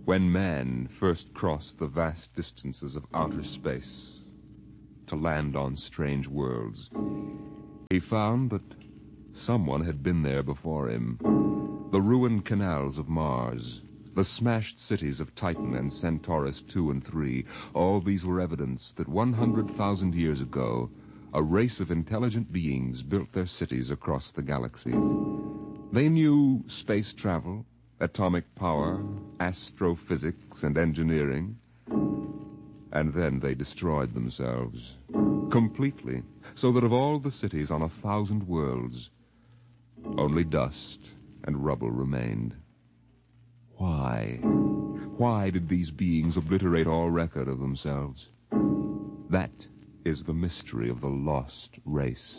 when man first crossed the vast distances of outer space to land on strange worlds, he found that someone had been there before him. The ruined canals of Mars, the smashed cities of Titan and Centaurus II and III, all these were evidence that 100,000 years ago, a race of intelligent beings built their cities across the galaxy. They knew space travel, atomic power, astrophysics, and engineering. And then they destroyed themselves completely, so that of all the cities on 1,000 worlds, only dust and rubble remained. Why? Why did these beings obliterate all record of themselves? That is the mystery of the lost race.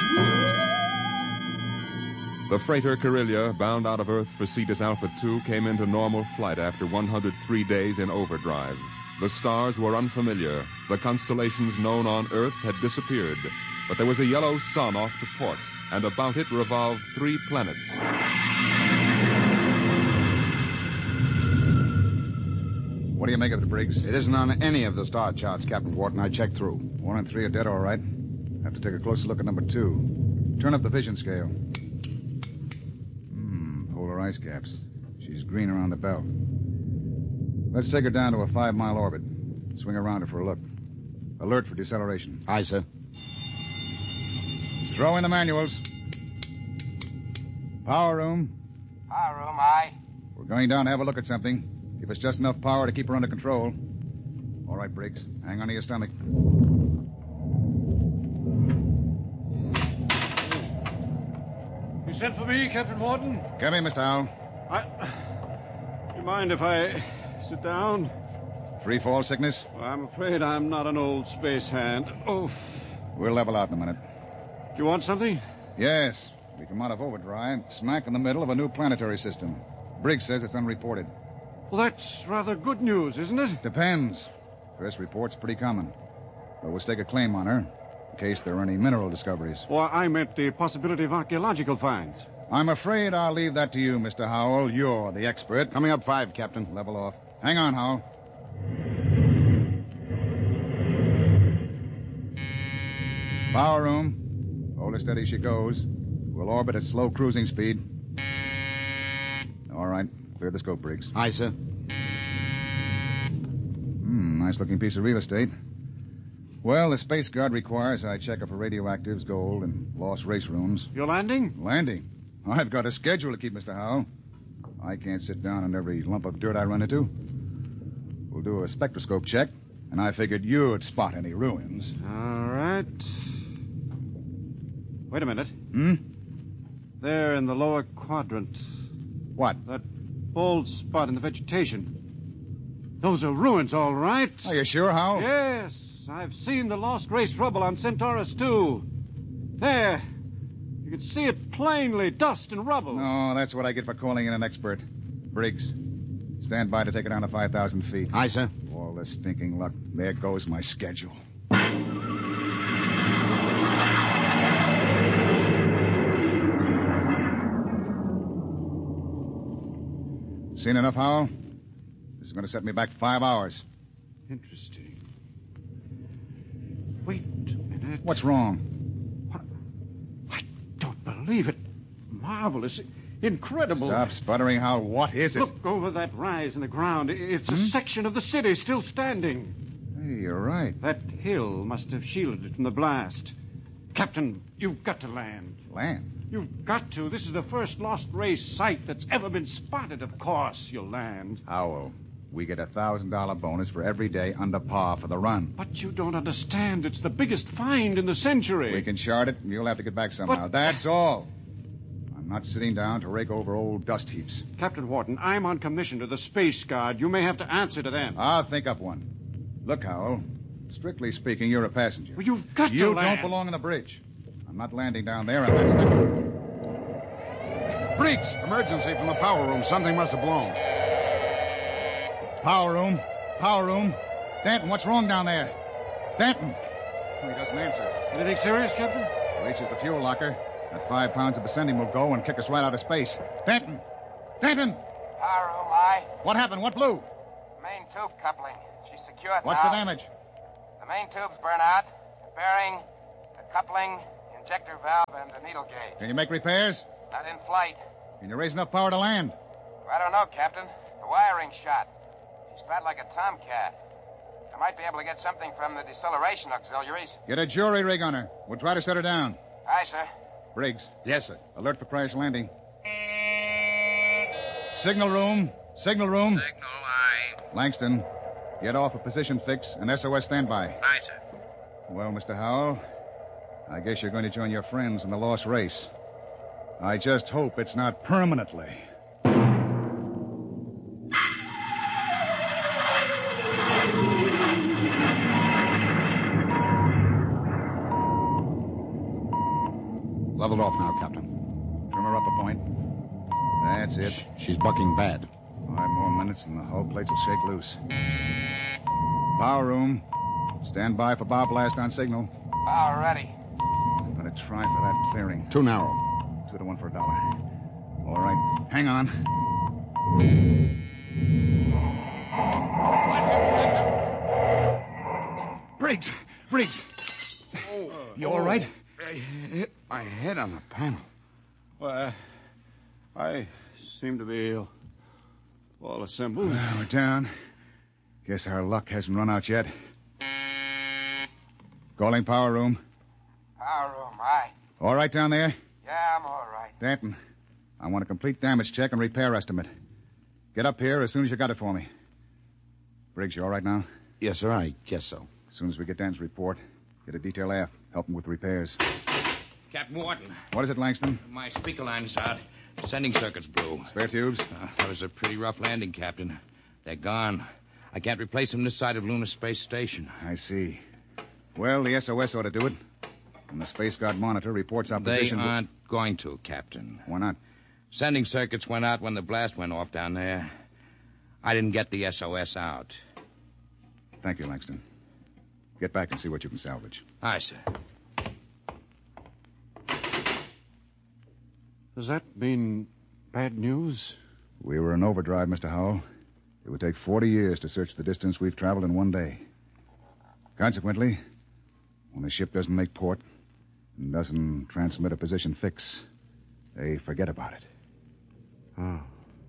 The freighter Carillia, bound out of Earth for Cetus Alpha 2, came into normal flight after 103 days in overdrive. The stars were unfamiliar. The constellations known on Earth had disappeared. But there was a yellow sun off to port, and about it revolved 3 planets. What do you make of it, Briggs? It isn't on any of the star charts, Captain Wharton. I checked through. 1 and 3 are dead, all right. Have to take a closer look at number 2. Turn up the vision scale. Polar ice caps. She's green around the belt. Let's take her down to a 5-mile orbit. Swing around her for a look. Alert for deceleration. Aye, sir. Throw in the manuals. Power room. Power room, aye. We're going down to have a look at something. Give us just enough power to keep her under control. All right, Briggs. Hang on to your stomach. You sent for me, Captain Wharton? Come in, Mr. Howell. Do you mind if I sit down? Free fall sickness? Well, I'm afraid I'm not an old space hand. Oh. We'll level out in a minute. Do you want something? Yes. We come out of overdrive, smack in the middle of a new planetary system. Briggs says it's unreported. Well, that's rather good news, isn't it? Depends. First report's pretty common. But we'll stake a claim on her, in case there are any mineral discoveries. Well, I meant the possibility of archaeological finds. I'm afraid I'll leave that to you, Mr. Howell. You're the expert. Coming up 5, Captain. Level off. Hang on, Howell. Power room. Hold her steady as she goes. We'll orbit at slow cruising speed. All right. Clear the scope, Briggs. Aye, sir. Nice-looking piece of real estate. Well, the Space Guard requires I check her for radioactives, gold, and lost race runes. You're landing? Landing? I've got a schedule to keep, Mr. Howell. I can't sit down on every lump of dirt I run into. We'll do a spectroscope check, and I figured you'd spot any ruins. All right. Wait a minute. There in the lower quadrant. What? That bald spot in the vegetation. Those are ruins, all right. Are you sure, Howell? Yes. I've seen the lost race rubble on Centaurus II. There. You can see it plainly, dust and rubble. No, that's what I get for calling in an expert. Briggs, stand by to take it down to 5,000 feet. Aye, sir. All this stinking luck. There goes my schedule. Seen enough, Howell? This is going to set me back 5 hours. Interesting. Wait a minute. What's wrong? What? I don't believe it. Marvelous. Incredible. Stop sputtering, Howell. What is it? Look over that rise in the ground. It's a section of the city still standing. Hey, you're right. That hill must have shielded it from the blast. Captain, you've got to land. Land? You've got to. This is the first lost race site that's ever been spotted. Of course you'll land. Howell, we get a $1,000 bonus for every day under par for the run. But you don't understand. It's the biggest find in the century. We can chart it, and you'll have to get back somehow. But... That's all. I'm not sitting down to rake over old dust heaps. Captain Wharton, I'm on commission to the Space Guard. You may have to answer to them. I'll think up one. Look, Howell, strictly speaking, you're a passenger. Well, you've got to You land. don't belong on the bridge. I'm not landing down there, and that's the... Briggs! Emergency from the power room. Something must have blown. Power room. Power room. Danton, what's wrong down there? Danton. Oh, he doesn't answer. Anything serious, Captain? Reaches the fuel locker. That 5 pounds of Basendi will go and kick us right out of space. Danton! Danton! Power room, aye. What happened? What blew? Main tube coupling. She's secured What's now. the damage? The main tubes burn out. The bearing, the coupling, injector valve, and the needle gauge. Can you make repairs? Not in flight. Can you raise enough power to land? I don't know, Captain. The wiring's shot. She's flat like a tomcat. I might be able to get something from the deceleration auxiliaries. Get a jury rig on her. We'll try to set her down. Aye, sir. Briggs, Yes, sir. alert for crash landing. Signal room. Signal room. Signal, aye. Langston, get off a position fix and SOS standby. Aye, sir. Well, Mr. Howell, I guess you're going to join your friends in the lost race. I just hope it's not permanently. Leveled off now, Captain. Trim her up a point. That's it. She's bucking bad. 5 more minutes and the hull plates will shake loose. Power room. Stand by for bow blast on signal. Power ready. I'm going to try for that clearing. Too narrow. 2 to 1 for $1. All right. Hang on. Briggs! Briggs! You all right? I hit my head on the panel. Well, I seem to be all assembled. Well, we're down. Guess our luck hasn't run out yet. Calling power room. Power room, aye. All right down there? Yeah, I'm all right. Danton, I want a complete damage check and repair estimate. Get up here as soon as you got it for me. Briggs, you all right now? Yes, sir, I guess so. As soon as we get Danton's report, get a detail aft. Help him with repairs. Captain Wharton, What is it, Langston? my speaker line's out. Sending circuits blew. Spare tubes? That was a pretty rough landing, Captain. They're gone. I can't replace them this side of Lunar Space Station. I see. Well, the SOS ought to do it. And the Space Guard monitor reports our They position. aren't going to, Captain. Why not? Sending circuits went out when the blast went off down there. I didn't get the SOS out. Thank you, Langston. Get back and see what you can salvage. Aye, sir. Does that mean bad news? We were in overdrive, Mr. Howell. It would take 40 years to search the distance we've traveled in one day. Consequently, when the ship doesn't make port and doesn't transmit a position fix, they forget about it. Oh.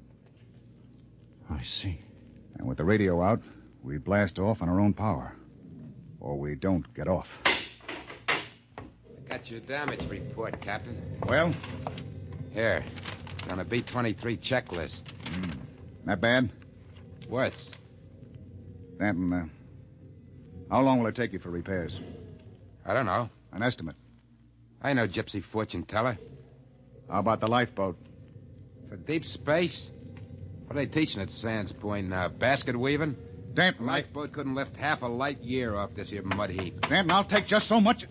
I see. And with the radio out, we blast off on our own power. Or we don't get off. I got your damage report, Captain. Well, Here. It's on a B-23 checklist. not bad. Worse. Danton, how long will it take you for repairs? I don't know. An estimate. I know Gypsy fortune teller. How about the lifeboat? For deep space? What are they teaching at Sands Point now? Basket weaving? Danton, A lifeboat couldn't lift half a light year off this here mud heap. Danton, I'll take just so much.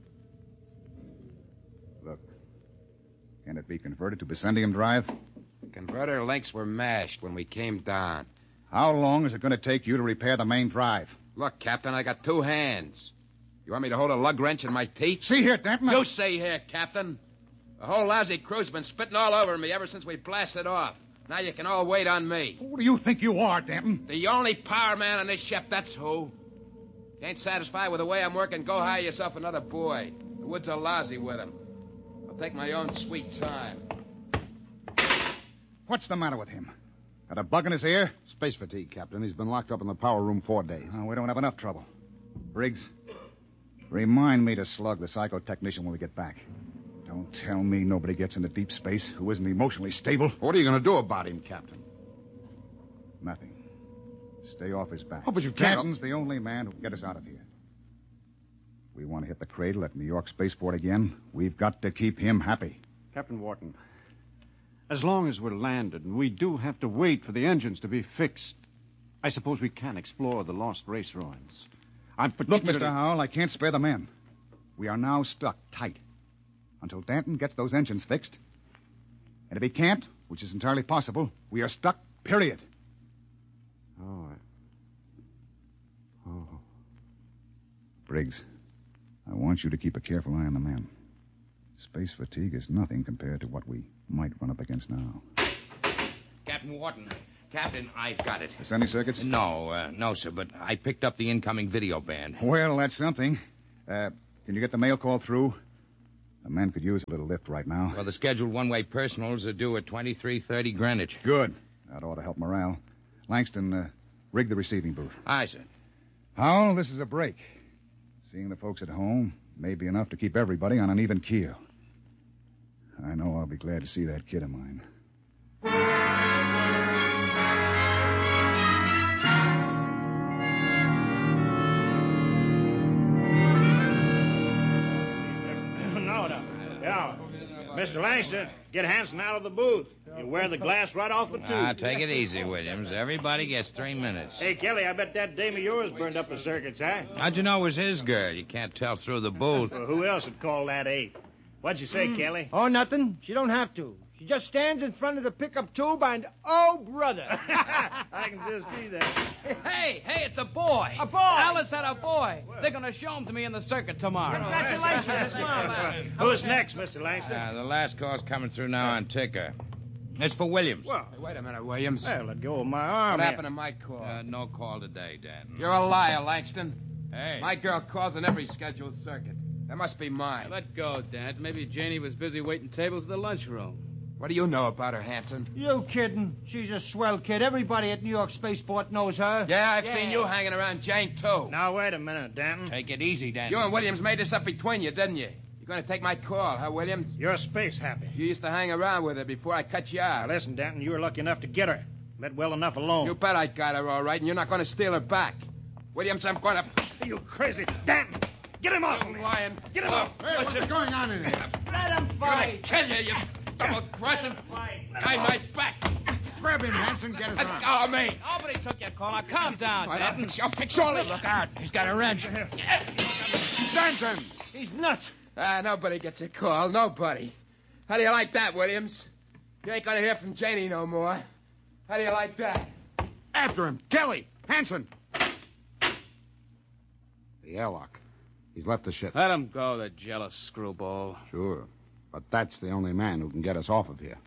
Look, can it be converted to Bessendium drive? Converter links were mashed when we came down. How long is it going to take you to repair the main drive? Look, Captain, I got 2 hands. You want me to hold a lug wrench in my teeth? See here, Danton. You say here, Captain. The whole lousy crew's been spitting all over me ever since we blasted off. Now you can all wait on me. Who do you think you are, Danton? The only power man on this ship, that's who. You ain't satisfied with the way I'm working, go hire yourself another boy. The woods are lousy with him. I'll take my own sweet time. What's the matter with him? Got a bug in his ear? Space fatigue, Captain. He's been locked up in the power room 4 days. Oh, we don't have enough trouble. Briggs, remind me to slug the psychotechnician when we get back. Don't tell me nobody gets into deep space who isn't emotionally stable. What are you going to do about him, Captain? Nothing. Stay off his back. Oh, but you can't- Danton's the only man who can get us out of here. We want to hit the cradle at New York Spaceport again. We've got to keep him happy. Captain Wharton, as long as we're landed and we do have to wait for the engines to be fixed, I suppose we can explore the lost race ruins. I'm Look, particularly... Mr. Howell, I can't spare the men. We are now stuck tight until Danton gets those engines fixed. And if he can't, which is entirely possible, we are stuck, period. Oh. Briggs, I want you to keep a careful eye on the men. Space fatigue is nothing compared to what we might run up against now. Captain Captain Wharton. Captain, I've got it. The sending circuits? No, sir, but I picked up the incoming video band. Well, that's something. Can you get the mail call through? The men could use a little lift right now. Well, the scheduled one-way personals are due at 23:30 Greenwich. Good. That ought to help morale. Langston, rig the receiving booth. Aye, sir. Howell, this is a break. Seeing the folks at home may be enough to keep everybody on an even keel. I know I'll be glad to see that kid of mine. Mr. Langston, get Hanson out of the booth. You wear the glass right off the tube. Take it easy, Williams. Everybody gets 3 minutes. Hey, Kelly, I bet that dame of yours burned up the circuits, huh? How'd you know it was his girl? You can't tell through the booth. Well, who else would call that ape? What'd you say, Kelly? Oh, nothing. She don't have to. She just stands in front of the pickup tube and, oh, brother. I can just see that. Hey, it's a boy. A boy? Alice had a boy. They're going to show him to me in the circuit tomorrow. Congratulations. Who's next, Mr. Langston? The last call's coming through now on ticker. It's for Williams. Well, Hey, wait a minute, Williams. well, let go of my arm. What here. happened to my call? No call today, Dan. You're a liar, Langston. Hey. My girl calls on every scheduled circuit. That must be mine. Let go, Dad. Maybe Janie was busy waiting tables at the lunchroom. What do you know about her, Hanson? You kidding? She's a swell kid. Everybody at New York Spaceport knows her. Yeah, I've seen you hanging around Jane, too. Now, wait a minute, Danton. Take it easy, Dan. You and Williams made this up between you, didn't you? You're going to take my call, huh, Williams? You're space happy. You used to hang around with her before I cut you out. Now, listen, Danton, you were lucky enough to get her. Let well enough alone. You bet I got her all right, and you're not going to steal her back. Williams, I'm going to... Are you crazy? Danton, get him off! You lying. Get him off! Hey, what's going on in here? Let him I'm fight. going to kill you, you double-crossing... Behind my back. Grab him, Hanson. Get his arm. Let go of me. Nobody took your call. Now, calm down, Dad. I'll fix all of it. Look out. He's got a wrench. Danton! He's nuts. Nobody gets a call. Nobody. How do you like that, Williams? You ain't going to hear from Janie no more. How do you like that? After him. Kelly! Hanson! The airlock. He's left the ship. Let him go, the jealous screwball. Sure. But that's the only man who can get us off of here.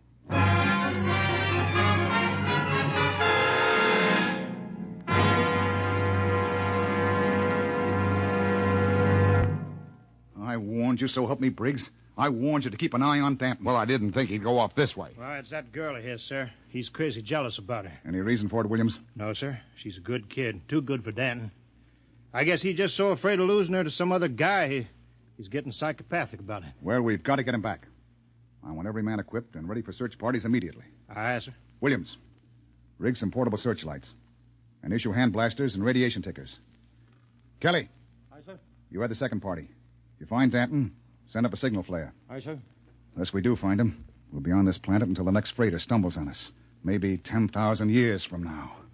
I warned you, so help me, Briggs. I warned you to keep an eye on Danton. Well, I didn't think he'd go off this way. Well, it's that girl of his, sir. He's crazy jealous about her. Any reason for it, Williams? No, sir. She's a good kid. Too good for Danton. I guess he's just so afraid of losing her to some other guy, he's getting psychopathic about it. Well, we've got to get him back. I want every man equipped and ready for search parties immediately. Aye, sir. Williams, rig some portable searchlights. And issue hand blasters and radiation tickers. Kelly. Aye, sir. You had the second party. If you find Danton, send up a signal flare. Aye, sir. Unless we do find him, we'll be on this planet until the next freighter stumbles on us. Maybe 10,000 years from now.